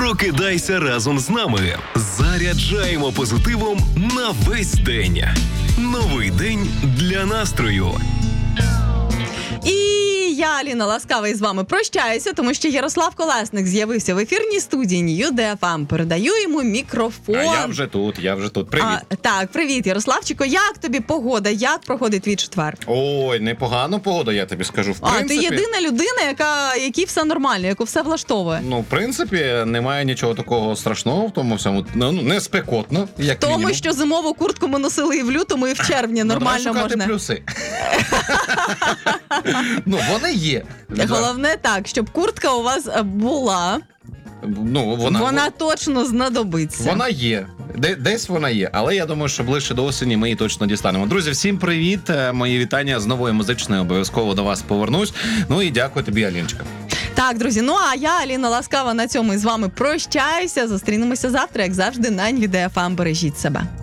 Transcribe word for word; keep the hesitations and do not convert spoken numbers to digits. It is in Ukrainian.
Прокидайся разом з нами. Заряджаємо позитивом на весь день. Новий день для настрою. І я, Аліна Ласкава, із вами прощаюся, тому що Ярослав Колесник з'явився в ефірній студії Нью Де Еф Ем. Передаю йому мікрофон. А я вже тут, я вже тут. Привіт. А, так, привіт, Ярославчику. Як тобі погода? Як проходить твій четвер? Ой, непогано погода, я тобі скажу. В А, принципі, ти єдина людина, яка, якій все нормально, яку все влаштовує. Ну, в принципі, немає нічого такого страшного в тому всьому. Ну, не спекотно, як Тому, мінімум. що зимову куртку ми носили і в лютому, і в червні. Нормально ну, можна. плюси. Ну, вони є. Головне так, щоб куртка у вас була. Ну, вона, Вона точно знадобиться. Вона є. Де, десь вона є. Але я думаю, що ближче до осені ми її точно дістанемо. Друзі, всім привіт. Мої вітання з нової музичної. Обов'язково до вас повернусь. Ну і дякую тобі, Аліночка. Так, друзі, ну а я, Аліна Ласкава, на цьому із вами прощаюся. Зустрінемося завтра, як завжди, на Нью Де Еф Ем. Бережіть себе.